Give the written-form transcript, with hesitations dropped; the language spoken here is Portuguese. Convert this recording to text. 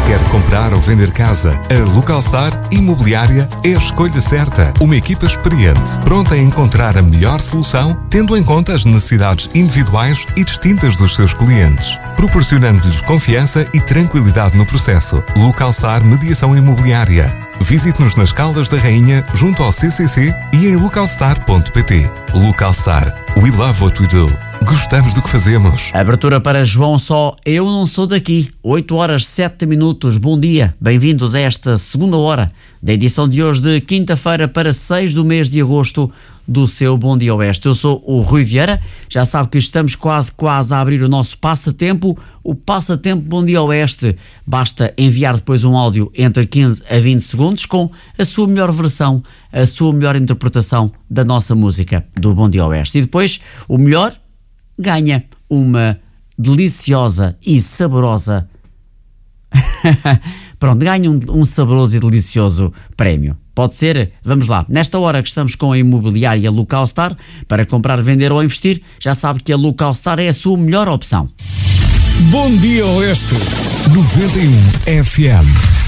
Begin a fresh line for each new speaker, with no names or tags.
Quer comprar ou vender casa? A Localstar Imobiliária é a escolha certa. Uma equipa experiente, pronta a encontrar a melhor solução, tendo em conta as necessidades individuais e distintas dos seus clientes, proporcionando-lhes confiança e tranquilidade no processo. Localstar Mediação Imobiliária. Visite-nos nas Caldas da Rainha, junto ao CCC e em localstar.pt. Localstar. We love what we do. Gostamos do que fazemos.
Abertura para João Só, Eu Não Sou Daqui. 8 horas 7 minutos. Bom dia. Bem-vindos a esta segunda hora da edição de hoje de quinta-feira para 6 do mês de agosto do seu Bom Dia Oeste. Eu sou o Rui Vieira. Já sabe que estamos quase a abrir o nosso passatempo. O passatempo Bom Dia Oeste. Basta enviar depois um áudio entre 15 a 20 segundos com a sua melhor versão, a sua melhor interpretação da nossa música do Bom Dia Oeste. E depois, o melhor ganha uma deliciosa e saborosa ganha um saboroso e delicioso prémio. Pode ser? Vamos lá. Nesta hora que estamos com a imobiliária Localstar, para comprar, vender ou investir, já sabe que a Localstar é a sua melhor opção.
Bom Dia Oeste 91 FM.